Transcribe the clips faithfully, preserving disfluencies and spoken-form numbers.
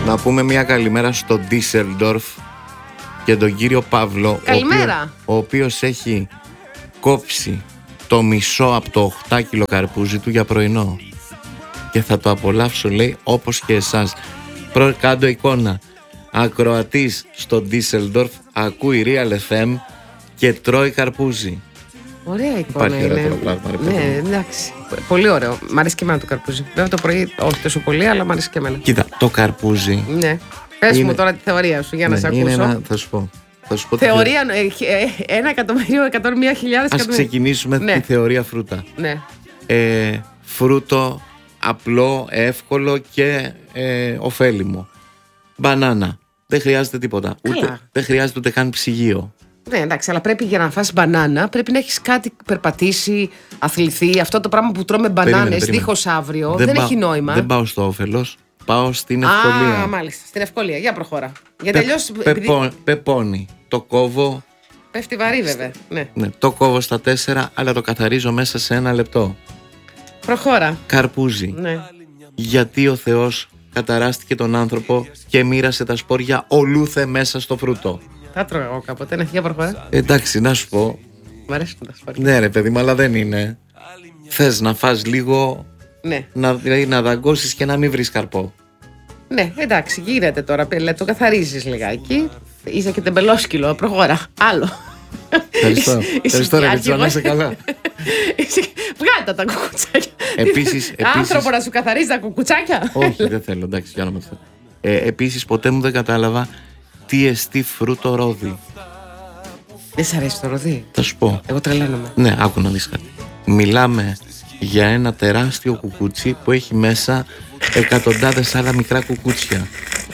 Να πούμε μια καλημέρα στο Ντίσελντορφ και τον κύριο Παύλο. Καλημέρα. Ο οποίος έχει κόψει το μισό από το οκτάκιλο καρπούζι του για πρωινό. Και θα το απολαύσω, λέει, όπως και εσάς. Προ, κάντο εικόνα. Ακροατής στο Ντίσελντορφ, ακούει Real εφ εμ και τρώει καρπούζι. Ωραία εικόνα. Υπάρχει είναι. ωραίο πράγμα, ρε παιδί. Ναι, εντάξει. Πολύ ωραίο. Μ' αρέσει και εμένα το καρπούζι. Βέβαια το πρωί όχι τόσο πολύ, αλλά μ' αρέσει και εμένα. Κοίτα, το καρπούζι. Ναι. Πες είναι... μου τώρα τη θεωρία σου για να ναι, σε ακούσω. Είναι ένα... Θα σου πω. Θα σου πω θεωρία τη... ένα εκατομμύριο, εκατόν μία χιλιάδες. Ας ξεκινήσουμε ναι. τη θεωρία φρούτα. Ναι. Ε, φρούτο απλό, εύκολο και ε, ωφέλιμο. Μπανάνα. Δεν χρειάζεται τίποτα. Ούτε, δεν χρειάζεται ούτε καν ψυγείο. Ναι, εντάξει, αλλά πρέπει για να φας μπανάνα πρέπει να έχεις κάτι περπατήσει, αθληθεί. Αυτό το πράγμα που τρώμε μπανάνες δίχως αύριο δεν, δεν πά, έχει νόημα. Δεν πάω στο όφελος, πάω στην ευκολία. Α, μάλιστα, στην ευκολία. Για προχώρα. Γιατί Πε, αλλιώς, πε, επειδή... Πεπώνει. Το κόβω. Πέφτει βαρύ, βέβαια. Ναι. Ναι, το κόβω στα τέσσερα, αλλά το καθαρίζω μέσα σε ένα λεπτό. Προχώρα. Καρπούζι. Ναι. Γιατί ο Θεός καταράστηκε τον άνθρωπο και μοίρασε τα σπόρια ολούθε μέσα στο φρούτο. Θα τρώγα εγώ κάποτε, ναι, για προχώρα. Εντάξει, να σου πω. Μ' αρέσουν τα σπόρια. Ναι, ρε παιδί μου, αλλά δεν είναι. Θες να φας λίγο. Ναι. Να, δηλαδή να δαγκώσεις και να μην βρεις καρπό. Ναι, εντάξει, γίνεται τώρα. Το καθαρίζεις λιγάκι. Είσαι και τεμπελόσκυλο, προχώρα. Άλλο. Ευχαριστώ. Ευχαριστώ, ρε Μητσό, να είσαι καλά. Βγάλτε τα κουκουτσάκια. Επίσης, άνθρωπο να σου καθαρίζει τα κουκουτσάκια. Όχι, δεν θέλω, εντάξει, για να με θέλω. Ε, επίσης, ποτέ μου δεν κατάλαβα τι εστί φρούτο ρόδι. Δεν σ' αρέσει το ρόδι? Θα σου πω. Εγώ τρελαίνομαι. Ναι, άκου να δεις κάτι. Μιλάμε για ένα τεράστιο κουκούτσι που έχει μέσα εκατοντάδες άλλα μικρά κουκούτσια.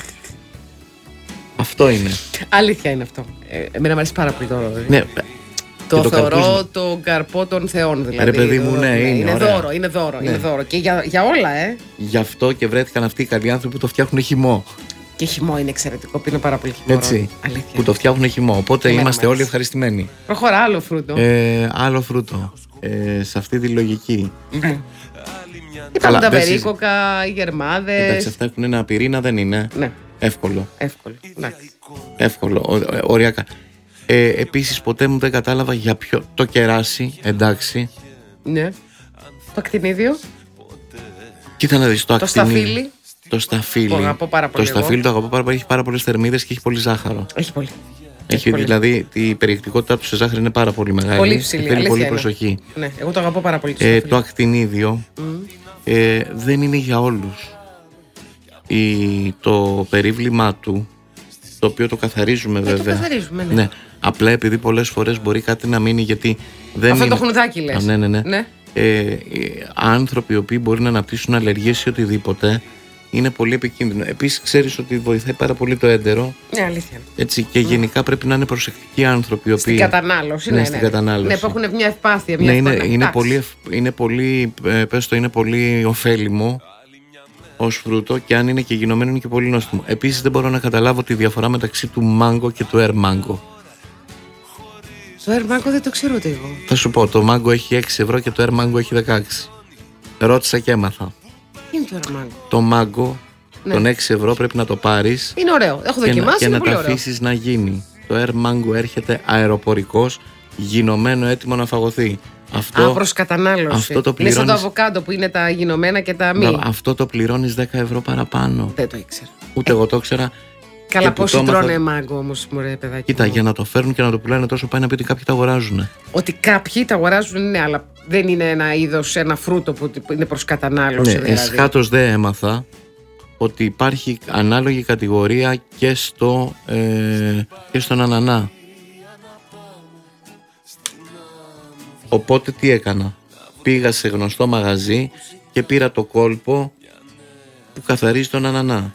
Αυτό είναι. Αλήθεια είναι αυτό. Ε, εμένα μου αρέσει πάρα πολύ το ρόδι. Ναι. Το, το θεωρώ τον καρπό των θεών, δηλαδή. Ρε παιδί μου, ναι, ναι, είναι, είναι ωραία. δώρο, είναι δώρο, ναι. είναι δώρο. Και για, για όλα, ε. Γι' αυτό και βρέθηκαν αυτοί οι καλοί άνθρωποι που το φτιάχνουν χυμό. Και χυμό είναι εξαιρετικό, πίνω πάρα πολύ χυμό. Έτσι. Αλήθεια. Που το φτιάχνουν χυμό. Οπότε Εμένα είμαστε όλοι ευχαριστημένοι. Προχωρά, άλλο φρούτο. Ε, άλλο φρούτο. Ε, σε αυτή τη λογική. Ναι. Υπάρχουν τα περίκοκα, οι γερμάδες. Εντάξει, αυτά έχουν ένα πυρήνα, δεν είναι. Ναι. Εύκολο. Εύκολο. Εντάξει. Εύκολο, οριακά. Ε, επίσης ποτέ μου δεν κατάλαβα για ποιο. Το κεράσι, εντάξει. Ναι. Το ακτινίδιο. Κοίτα να δεις το, το ακτινίδιο. Σταφύλι. Το σταφύλι. Το αγαπώ πάρα πολύ. Το σταφύλι το αγαπώ πάρα πολύ. Έχει πάρα πολλές θερμίδες και έχει πολύ ζάχαρο. Έχει πολύ. Έχει, έχει δηλαδή η περιεκτικότητά του σε ζάχαρη είναι πάρα πολύ μεγάλη. Πολύ ψηλή. Θέλει πολύ είναι. προσοχή. Ναι, εγώ το αγαπώ πάρα πολύ. Το, ε, το ακτινίδιο mm. ε, δεν είναι για όλους. Η, το περίβλημά του, το οποίο το καθαρίζουμε ε, βέβαια. Το καθαρίζουμε, ναι. ναι. Απλά επειδή πολλές φορές μπορεί κάτι να μείνει γιατί δεν αυτό είναι... το χνουδάκι λες. Α, ναι, ναι, ναι. ναι. Ε, άνθρωποι οι οποίοι μπορεί να αναπτύσσουν αλλεργίες ή οτιδήποτε είναι πολύ επικίνδυνο. Επίσης ξέρεις ότι βοηθάει πάρα πολύ το έντερο. Ναι, αλήθεια. Έτσι, και mm. γενικά πρέπει να είναι προσεκτικοί άνθρωποι. Στην οποίοι... κατανάλωση. Ναι, ναι, στην ναι. κατανάλωση. Ναι, που έχουν μια ευπάθεια. Μια ναι, είναι, ευπάθεια. είναι, πολύ, είναι πολύ, πες το, είναι πολύ ωφέλιμο ως φρούτο και αν είναι και γινωμένο είναι και πολύ νόστιμο. Επίσης δεν μπορώ να καταλάβω τη διαφορά μεταξύ του μάγκο και του air mango. Το air mango δεν το ξέρω ούτε εγώ. Θα σου πω, το mango έχει έξι ευρώ και το air mango έχει δεκαέξι. Ρώτησα και έμαθα. Τι είναι το air mango? Το mango, ναι. Τον έξι ευρώ πρέπει να το πάρεις. Είναι ωραίο, έχω δοκιμάσει. Και, είναι να, πολύ και να τα αφήσεις να γίνει. Το air mango έρχεται αεροπορικός, γινωμένο, έτοιμο να φαγωθεί. Αυτό, Α, προς κατανάλωση. Αυτό το πληρώνεις... Είναι σαν το αβοκάντο που είναι τα γινωμένα και τα μη. Να, αυτό το πληρώνεις δέκα ευρώ παραπάνω. Δεν το ήξερα. Ούτε ε. εγώ το ήξερα. Καλά, πόσοι τρώνε μάγκο όμως, μωρέ παιδάκι. Κοίτα, μου. Για να το φέρουν και να το πουλάνε τόσο πάει να πει ότι κάποιοι τα αγοράζουν. Ότι κάποιοι τα αγοράζουν, ναι, αλλά δεν είναι ένα είδος, ένα φρούτο που είναι προς κατανάλωση. Ναι, δηλαδή. Εσχάτως δεν έμαθα ότι υπάρχει ανάλογη κατηγορία και, στο, ε, και στον ανανά. Οπότε τι έκανα? Πήγα σε γνωστό μαγαζί και πήρα το κόλπο που καθαρίζει τον ανανά.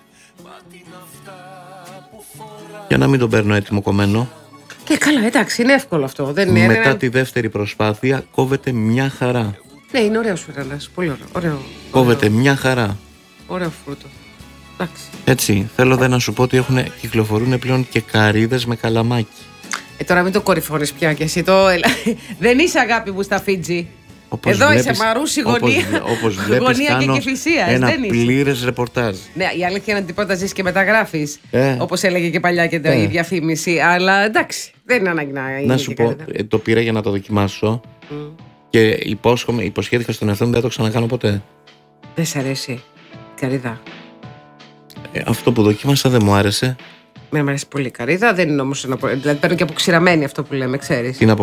Για να μην τον παίρνω έτοιμο κομμένο. Και καλά, εντάξει, είναι εύκολο αυτό. Δεν είναι, Μετά είναι... τη δεύτερη προσπάθεια κόβεται μια χαρά. Ναι, είναι ωραίος ο ανανάς, πολύ ωραίο. ωραίο κόβεται ωραίο. μια χαρά. Ωραίο φρούτο. Εντάξει. Έτσι, θέλω δε να σου πω ότι έχουν, κυκλοφορούν πλέον και καρύδες με καλαμάκι. Ε, τώρα μην το κορυφώνεις πια και εσύ το... Δεν είσαι αγάπη μου στα Φίτζι. Όπως Εδώ βλέπεις, είσαι Μαρούση γωνία. Όπως, όπως βλέπεις, γωνία κάνω και Κηφισίας. ένα δεν πλήρες ρεπορτάζ. Ναι, η αλήθεια είναι ότι τίποτα ζεις και μεταγράφεις. Ε. Όπως έλεγε και παλιά και Ε. η διαφήμιση. Αλλά εντάξει, δεν είναι ανάγκη να είναι. Να σου πω, ε, το πήρα για να το δοκιμάσω mm. και υπόσχομαι, υποσχέθηκα στον εαυτό μου δεν θα το ξανακάνω ποτέ. Δεν σ' αρέσει καρύδα? Ε, αυτό που δοκίμασα δεν μου άρεσε. Με μου αρέσει πολύ η καρύδα, δεν είναι όμως ένα. Δηλαδή παίρνω και αποξηραμένη αυτό που λέμε, ξέρεις. Τι να πω.